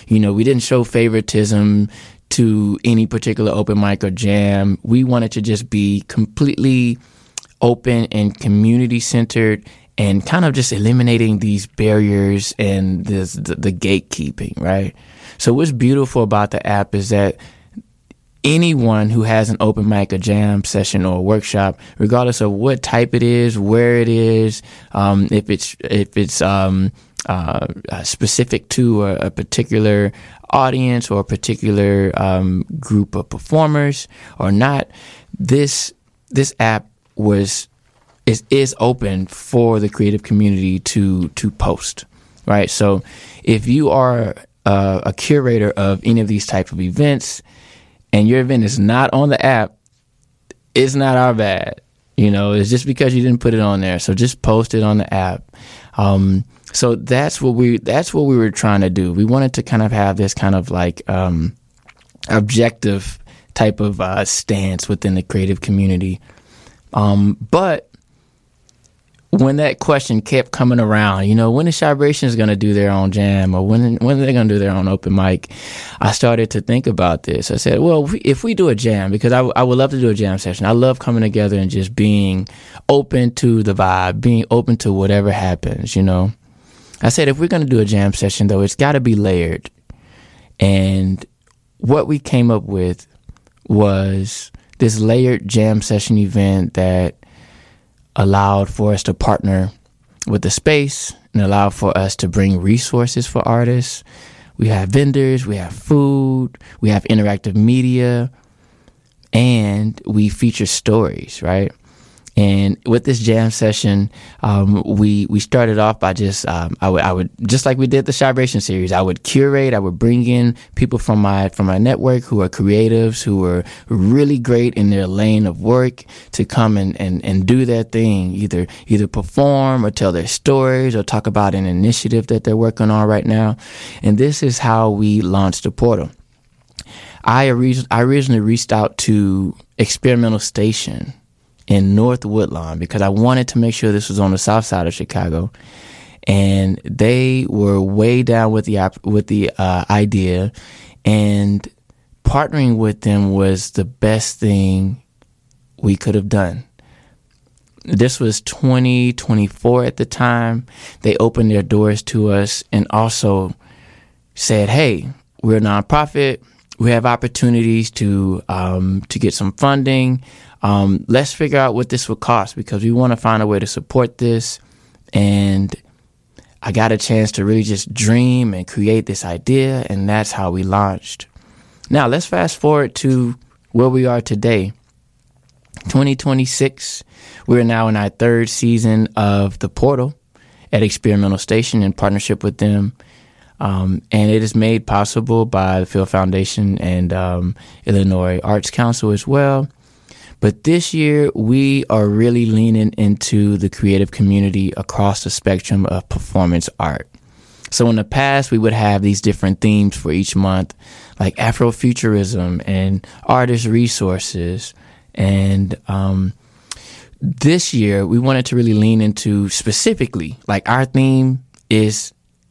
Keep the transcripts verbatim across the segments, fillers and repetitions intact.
You know, we didn't show favoritism to any particular open mic or jam. We wanted to just be completely open and community centered, and kind of just eliminating these barriers and this, the, the gatekeeping, right? So what's beautiful about the app is that anyone who has an open mic, a jam session, or a workshop, regardless of what type it is, where it is, um, if it's if it's um, uh, specific to a, a particular audience or a particular um, group of performers or not, this this app was is is open for the creative community to to post, right? So if you are uh, a curator of any of these type of events, and your event is not on the app, it's not our bad. You know, it's just because you didn't put it on there. So just post it on the app. Um, so that's what we that's what we were trying to do. We wanted to kind of have this kind of like um, objective type of uh, stance within the creative community. Um, but when that question kept coming around, you know, when is Cybrations going to do their own jam, or when when are they going to do their own open mic? I started to think about this. I said, well, if we, if we do a jam, because I, I would love to do a jam session. I love coming together and just being open to the vibe, being open to whatever happens, you know. I said, if we're going to do a jam session, though, it's got to be layered. And what we came up with was this layered jam session event that allowed for us to partner with the space and allowed for us to bring resources for artists. We have vendors, we have food, we have interactive media, and we feature stories, right? And with this jam session, um, we we started off by just um, I would I would just like we did the Cybration series. I would curate. I would bring in people from my from my network who are creatives, who are really great in their lane of work, to come and, and, and do their thing, either either perform or tell their stories or talk about an initiative that they're working on right now. And this is how we launched the portal. I orig- I originally reached out to Experimental Station in North Woodlawn because I wanted to make sure this was on the south side of Chicago, and they were way down with the with the uh, idea, and partnering with them was the best thing we could have done. This was twenty twenty-four at the time. They opened their doors to us and also said, "Hey, we're a nonprofit. We have opportunities to um, to get some funding. Um, let's figure out what this would cost because we want to find a way to support this." And I got a chance to really just dream and create this idea, and that's how we launched. Now, let's fast forward to where we are today. twenty twenty-six, we're now in our third season of The Portal at Experimental Station in partnership with them. Um, and it is made possible by the Field Foundation and um, Illinois Arts Council as well. But this year, we are really leaning into the creative community across the spectrum of performance art. So in the past, we would have these different themes for each month, like Afrofuturism and artist resources. And um, this year, we wanted to really lean into specifically, like our theme is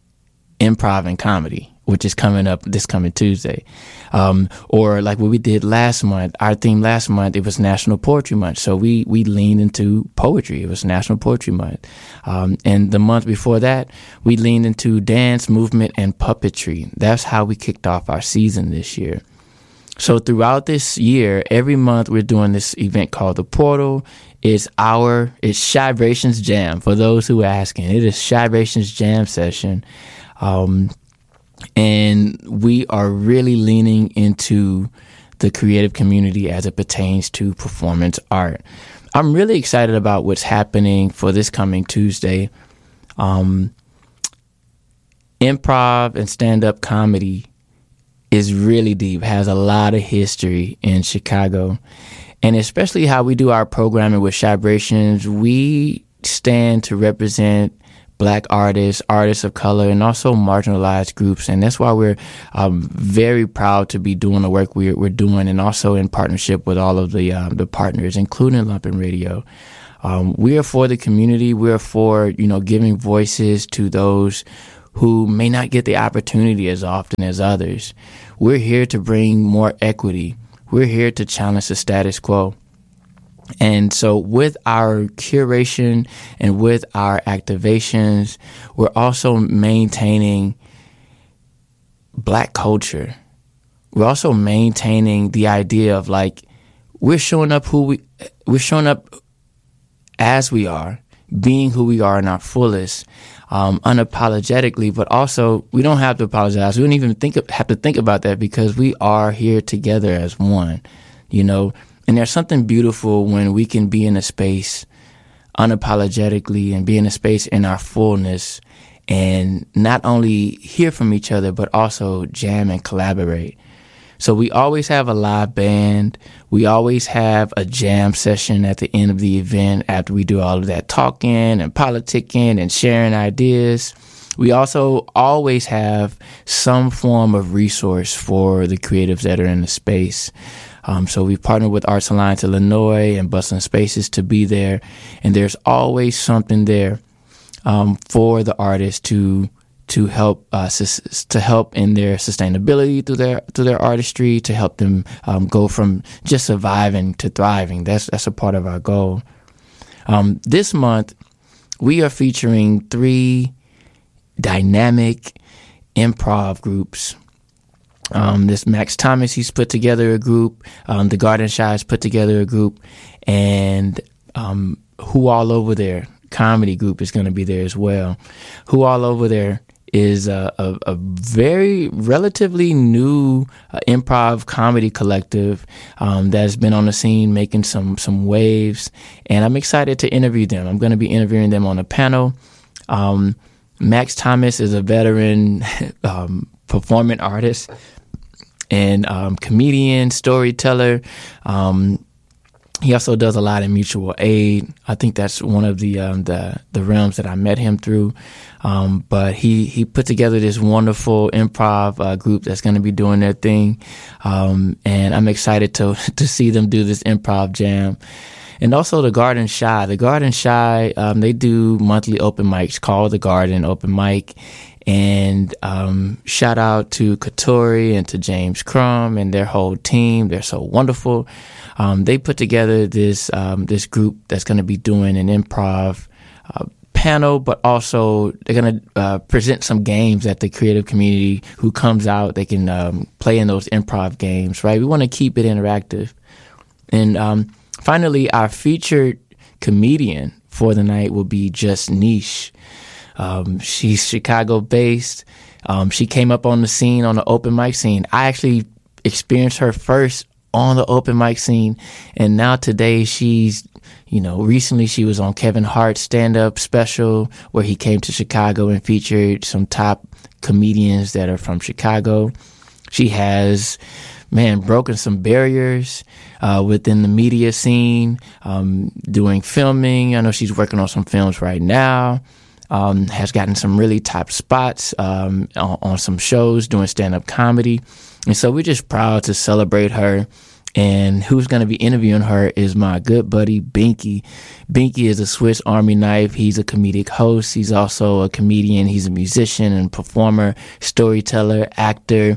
improv and comedy, which is coming up this coming Tuesday. Um, or like what we did last month, our theme last month, it was National Poetry Month. So we, we leaned into poetry. It was National Poetry Month. Um, and the month before that, we leaned into dance, movement, and puppetry. That's how we kicked off our season this year. So throughout this year, every month we're doing this event called The Portal. It's our, it's Cybrations Jam. For those who are asking, it is Cybrations Jam session. Um, and we are really leaning into the creative community as it pertains to performance art. I'm really excited about what's happening for this coming Tuesday. Um, improv and stand-up comedy is really deep, has a lot of history in Chicago. And especially how we do our programming with Cybrations, we stand to represent Black artists, artists of color, and also marginalized groups. And that's why we're um, very proud to be doing the work we're, we're doing, and also in partnership with all of the um, the partners, including Lumpen Radio. Um, we are for the community. We are for, you know, giving voices to those who may not get the opportunity as often as others. We're here to bring more equity. We're here to challenge the status quo. And so with our curation and with our activations, we're also maintaining Black culture. We're also maintaining the idea of like, we're showing up who we, we're showing up as we are, being who we are in our fullest, um, unapologetically, but also we don't have to apologize. We don't even think of, have to think about that because we are here together as one, you know. And there's something beautiful when we can be in a space unapologetically and be in a space in our fullness and not only hear from each other, but also jam and collaborate. So we always have a live band. We always have a jam session at the end of the event after we do all of that talking and politicking and sharing ideas. We also always have some form of resource for the creatives that are in the space. Um, so we've partnered with Arts Alliance Illinois and Bustling Spaces to be there. And there's always something there um, for the artists to to help uh, sus- to help in their sustainability through their through their artistry, to help them um, go from just surviving to thriving. That's that's a part of our goal. Um, this month, we are featuring three dynamic improv groups. Um, this Max Thomas, he's put together a group. Um, the Garden Shy has put together a group, and um, Who All Over There comedy group is going to be there as well. Who All Over There is a, a, a very relatively new uh, improv comedy collective um, that has been on the scene making some some waves, and I'm excited to interview them. I'm going to be interviewing them on a panel. Um, Max Thomas is a veteran um, performing artist and um, comedian, storyteller. Um, he also does a lot in mutual aid. I think that's one of the um, the, the realms that I met him through. Um, but he, he put together this wonderful improv uh, group that's going to be doing their thing. Um, and I'm excited to to see them do this improv jam. And also the Garden Shy. The Garden Shy, um, they do monthly open mics called The Garden Open Mic. And um, shout out to Katori and to James Crum and their whole team. They're so wonderful. Um, they put together this um, this group that's going to be doing an improv uh, panel, but also they're going to uh, present some games that the creative community who comes out, they can um, play in those improv games, right? We want to keep it interactive. And um, finally, our featured comedian for the night will be Just Niche. Um, she's Chicago-based. Um, she came up on the scene, on the open mic scene. I actually experienced her first on the open mic scene, and now today she's, you know, recently she was on Kevin Hart's stand-up special where he came to Chicago and featured some top comedians that are from Chicago. She has, man, broken some barriers uh, within the media scene, um, doing filming. I know she's working on some films right now. Um, has gotten some really top spots um, on, on some shows doing stand-up comedy. And so we're just proud to celebrate her. And who's going to be interviewing her is my good buddy, Binky. Binky is a Swiss Army knife. He's a comedic host. He's also a comedian. He's a musician and performer, storyteller, actor,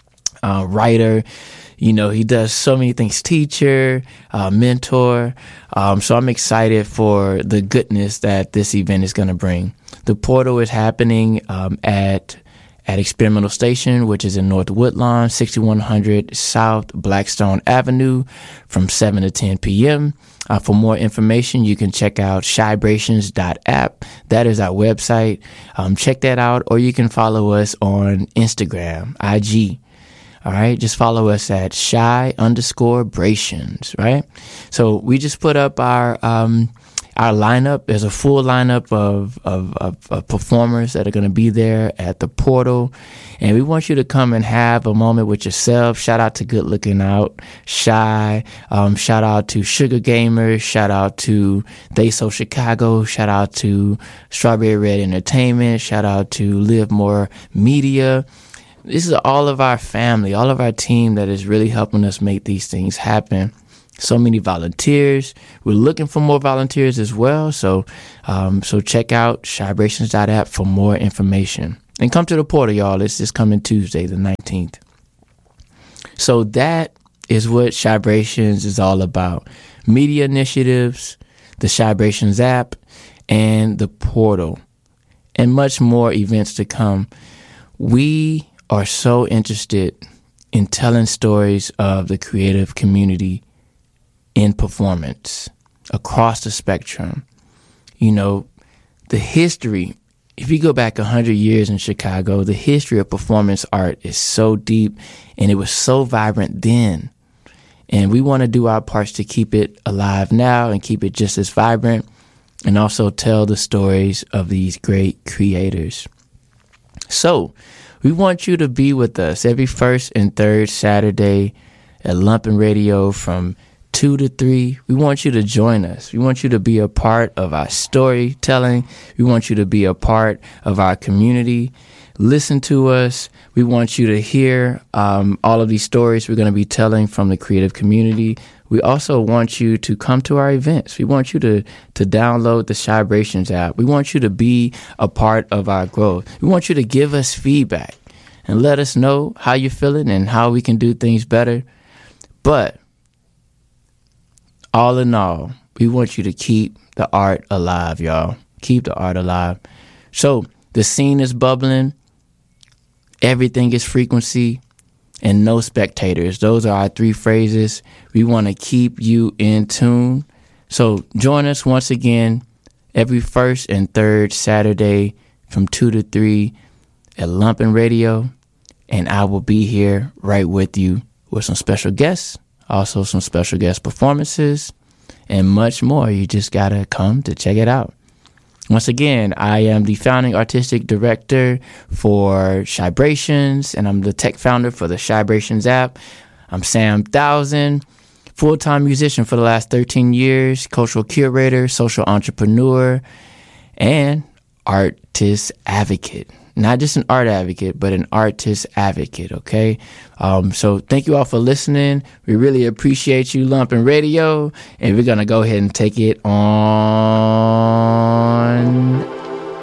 uh, writer. You know, he does so many things, teacher, uh, mentor. Um, so I'm excited for the goodness that this event is going to bring. The portal is happening um, at at Experimental Station, which is in North Woodlawn, sixty-one hundred South Blackstone Avenue, from seven to ten p.m. Uh, for more information, you can check out shybrations dot app. That is our website. Um, check that out, or you can follow us on Instagram, I G. All right, just follow us at shy underscore brations, right? So we just put up our um, our lineup. There's a full lineup of, of, of, of performers that are going to be there at the portal. And we want you to come and have a moment with yourself. Shout out to Good Looking Out, Shy. Um, shout out to Sugar Gamers. Shout out to They So Chicago. Shout out to Strawberry Red Entertainment. Shout out to Live More Media. This is all of our family, all of our team that is really helping us make these things happen. So many volunteers. We're looking for more volunteers as well. So, um, so check out shybrations dot app for more information. And come to the portal, y'all. It's this coming Tuesday, the nineteenth. So that is what Chybrations is all about. Media initiatives, the Chybrations app, and the portal, and much more events to come. We are so interested in telling stories of the creative community in performance across the spectrum. You know, the history, if you go back one hundred years in Chicago, the history of performance art is so deep, and it was so vibrant then. And we want to do our parts to keep it alive now and keep it just as vibrant, and also tell the stories of these great creators. So we want you to be with us every first and third Saturday at Lumpin' Radio from two to three. We want you to join us. We want you to be a part of our storytelling. We want you to be a part of our community. Listen to us. We want you to hear um, all of these stories we're going to be telling from the creative community. We also want you to come to our events. We want you to, to download the Chybrations app. We want you to be a part of our growth. We want you to give us feedback and let us know how you're feeling and how we can do things better. But all in all, we want you to keep the art alive, y'all. Keep the art alive. So the scene is bubbling. Everything is frequency, and no spectators. Those are our three phrases. We want to keep you in tune. So join us once again every first and third Saturday from two to three at Lumpin' Radio. And I will be here right with you with some special guests, also some special guest performances, and much more. You just got to come to check it out. Once again, I am the founding artistic director for Chybrations, and I'm the tech founder for the Chybrations app. I'm Sam Thousand, full-time musician for the last thirteen years, cultural curator, social entrepreneur, and artist advocate. Not just an art advocate, but an artist advocate, okay? Um, so thank you all for listening. We really appreciate you, Lumpin' Radio, and we're going to go ahead and take it on